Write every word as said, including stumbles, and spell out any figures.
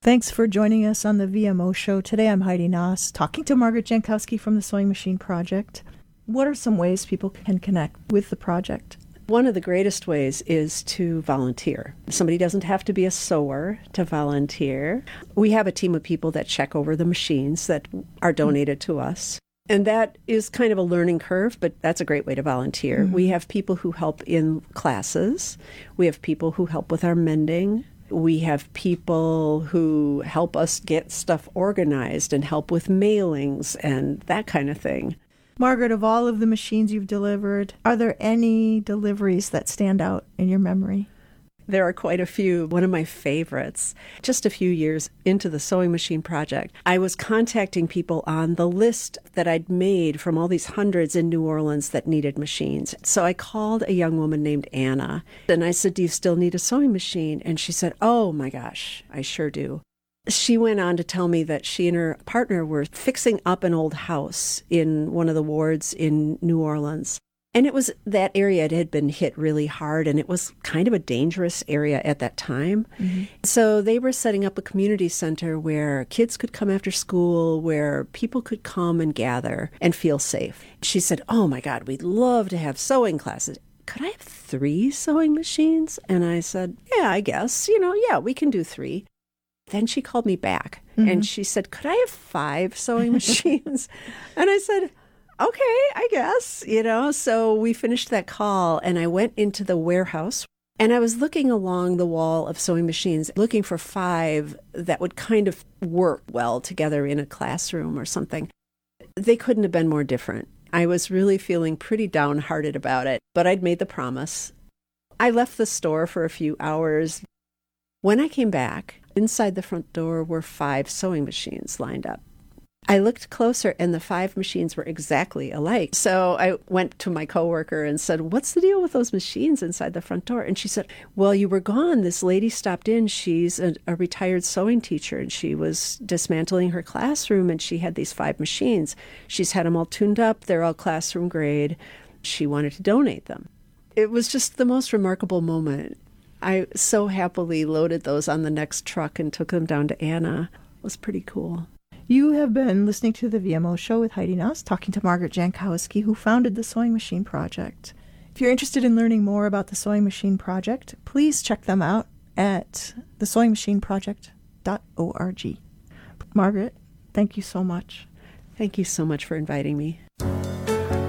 Thanks for joining us on the V M O Show. Today I'm Heidi Noss, talking to Margaret Jankowski from the Sewing Machine Project. What are some ways people can connect with the project? One of the greatest ways is to volunteer. Somebody doesn't have to be a sewer to volunteer. We have a team of people that check over the machines that are donated to us. And that is kind of a learning curve, but that's a great way to volunteer. Mm-hmm. We have people who help in classes. We have people who help with our mending. We have people who help us get stuff organized and help with mailings and that kind of thing. Margaret, of all of the machines you've delivered, are there any deliveries that stand out in your memory? There are quite a few. One of my favorites, just a few years into the Sewing Machine Project, I was contacting people on the list that I'd made from all these hundreds in New Orleans that needed machines. So I called a young woman named Anna, and I said, "Do you still need a sewing machine?" And she said, "Oh my gosh, I sure do." She went on to tell me that she and her partner were fixing up an old house in one of the wards in New Orleans. And it was that area it had been hit really hard, and it was kind of a dangerous area at that time. Mm-hmm. So they were setting up a community center where kids could come after school, where people could come and gather and feel safe. She said, "Oh my God, we'd love to have sewing classes. Could I have three sewing machines?" And I said, "Yeah, I guess, you know, yeah, we can do three." Then she called me back, mm-hmm. and she said, "Could I have five sewing machines?" And I said, "Okay, I guess," you know. So we finished that call, and I went into the warehouse, and I was looking along the wall of sewing machines, looking for five that would kind of work well together in a classroom or something. They couldn't have been more different. I was really feeling pretty downhearted about it, but I'd made the promise. I left the store for a few hours. When I came back, inside the front door were five sewing machines lined up. I looked closer, and the five machines were exactly alike. So I went to my coworker and said, "What's the deal with those machines inside the front door?" And she said, "Well, you were gone. This lady stopped in. She's a, a retired sewing teacher, and she was dismantling her classroom, and she had these five machines. She's had them all tuned up. They're all classroom grade. She wanted to donate them." It was just the most remarkable moment. I so happily loaded those on the next truck and took them down to Anna. It was pretty cool. You have been listening to the V M O Show with Heidi Noss, talking to Margaret Jankowski, who founded the Sewing Machine Project. If you're interested in learning more about the Sewing Machine Project, please check them out at the sewing machine project dot org. Margaret, thank you so much. Thank you so much for inviting me.